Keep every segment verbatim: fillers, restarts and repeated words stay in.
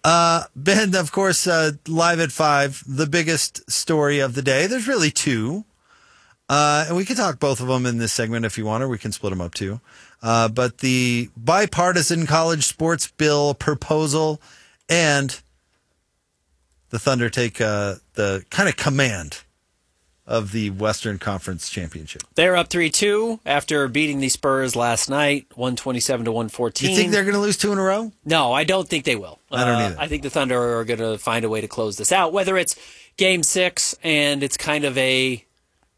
Uh, Ben, of course, uh, live at five, the biggest story of the day. There's really two. Uh, and we can talk both of them in this segment if you want, or we can split them up too. Uh, but the bipartisan college sports bill proposal and the Thunder take uh, the kind of command of the Western Conference Championship. They're up three two after beating the Spurs last night, one twenty-seven to one fourteen. You think they're going to lose two in a row? No, I don't think they will. I don't uh, either. I think the Thunder are going to find a way to close this out, whether it's game six and it's kind of a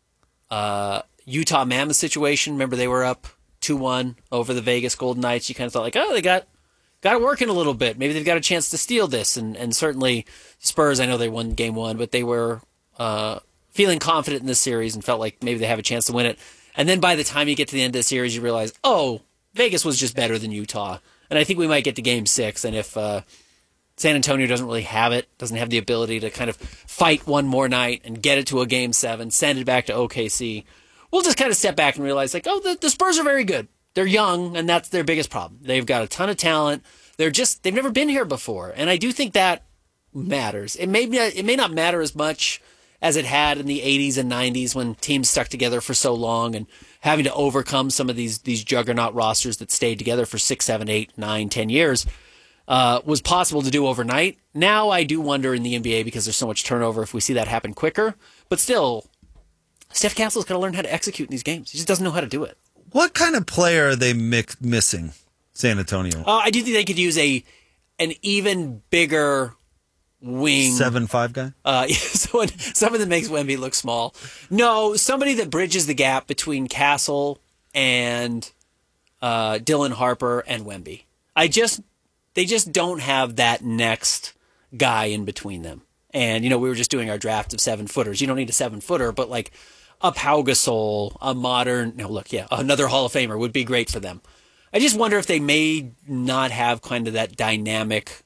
uh, Utah Mammoth situation. Remember, they were up two one over the Vegas Golden Knights. You kind of thought, like, oh, they got got it working a little bit. Maybe they've got a chance to steal this. And, and certainly Spurs, I know they won game one, but they were uh, feeling confident in this series and felt like maybe they have a chance to win it. And then by the time you get to the end of the series, you realize, oh, Vegas was just better than Utah. And I think we might get to game six. And if uh, San Antonio doesn't really have it, doesn't have the ability to kind of fight one more night and get it to a game seven, send it back to O K C, we'll just kind of step back and realize, like, oh, the, the Spurs are very good. They're young, and that's their biggest problem. They've got a ton of talent. They're just, they've never been here before. And I do think that matters. It may, it may not matter as much as it had in the eighties and nineties when teams stuck together for so long and having to overcome some of these these juggernaut rosters that stayed together for six, seven, eight, nine, ten years uh, was possible to do overnight. Now I do wonder in the N B A, because there's so much turnover, if we see that happen quicker. But still, Steph Castle's got to learn how to execute in these games. He just doesn't know how to do it. What kind of player are they mix- missing, San Antonio? Uh, I do think they could use a an even bigger wing. seven five guy? Uh, so something that makes Wemby look small. No, somebody that bridges the gap between Castle and uh, Dylan Harper and Wemby. I just, they just don't have that next guy in between them. And, you know, we were just doing our draft of seven footers. You don't need a seven footer, but like a Pau Gasol, a modern, no, look, yeah, another Hall of Famer would be great for them. I just wonder if they may not have kind of that dynamic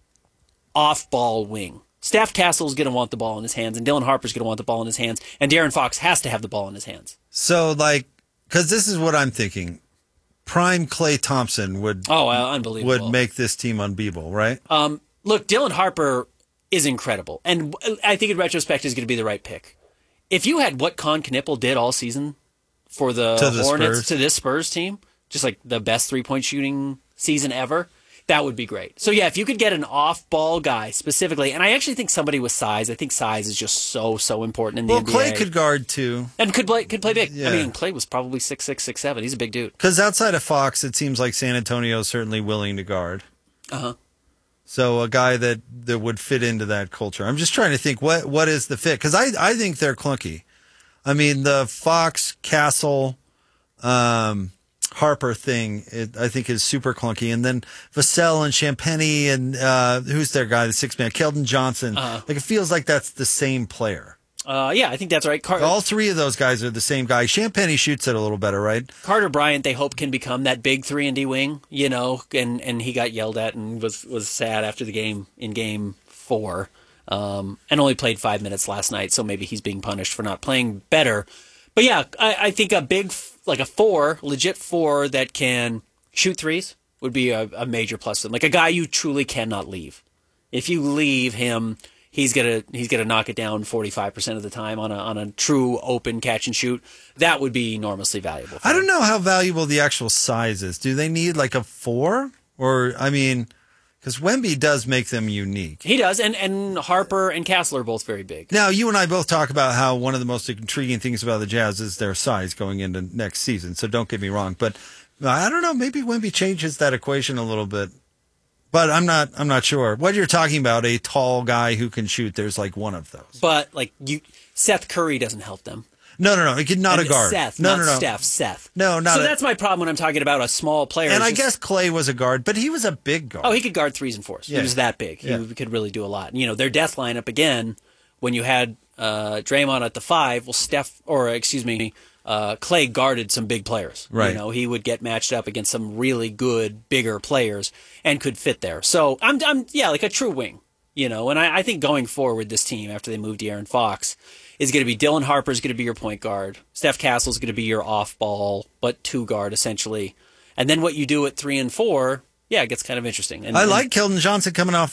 off-ball wing. Steph Castle's going to want the ball in his hands, and Dylan Harper's going to want the ball in his hands, and De'Aaron Fox has to have the ball in his hands. So, like, because this is what I'm thinking. Prime Klay Thompson would oh, uh, unbelievable. would make this team unbeatable, right? Um, look, Dylan Harper is incredible, and I think in retrospect is going to be the right pick. If you had what Con Knippel did all season for the, to the Hornets Spurs. to this Spurs team, just like the best three-point shooting season ever, that would be great. So, yeah, if you could get an off-ball guy specifically, and I actually think somebody with size, I think size is just so, so important in the well, N B A. Klay could guard, too. And could play could play big. Yeah. I mean, Klay was probably six six, six seven. He's a big dude. Because outside of Fox, it seems like San Antonio is certainly willing to guard. Uh-huh. So a guy that, that would fit into that culture. I'm just trying to think, what what is the fit? Because I, I think they're clunky. I mean, the Fox, Castle, um, Harper thing, it, I think is super clunky. And then Vassell and Champagny and uh, who's their guy, the six man, Keldon Johnson. Uh-huh. Like, it feels like that's the same player. Uh, yeah, I think that's right. Car- All three of those guys are the same guy. Champagny shoots it a little better, right? Carter Bryant, they hope, can become that big three and D wing, you know, and, and he got yelled at and was, was sad after the game in game four, um, and only played five minutes last night, so maybe he's being punished for not playing better. But yeah, I, I think a big, like a four, legit four that can shoot threes would be a, a major plus to them. Like a guy you truly cannot leave. If you leave him, he's gonna he's gonna knock it down forty-five percent of the time on a on a true open catch and shoot. That would be enormously valuable. I don't know how valuable the actual size is. Do they need like a four? Or, I mean, because Wemby does make them unique. He does, and, and Harper and Castle are both very big. Now, you and I both talk about how one of the most intriguing things about the Jazz is their size going into next season, so don't get me wrong. But I don't know, maybe Wemby changes that equation a little bit. But I'm not I'm not sure. What you're talking about, a tall guy who can shoot, there's like one of those. But like you, Seth Curry doesn't help them. No, no, no. He could not and a guard. Seth, no, not no, no. Steph, Seth. No, not So a, that's my problem when I'm talking about a small player. And It's I just- guess Klay was a guard, but he was a big guard. Oh, he could guard threes and fours. Yeah. He was that big. He Yeah. could really do a lot. And, you know, their death lineup, again, when you had uh, Draymond at the five, well, Steph, or excuse me, uh, Klay guarded some big players. Right. You know, he would get matched up against some really good, bigger players and could fit there. So, I'm, I'm yeah, like a true wing, you know, and I, I think going forward, this team, after they moved De'Aaron Fox, is going to be Dylan Harper is going to be your point guard. Steph Castle is going to be your off-ball, but two guard, essentially. And then what you do at three and four, yeah, it gets kind of interesting. And, I and, like Keldon Johnson coming off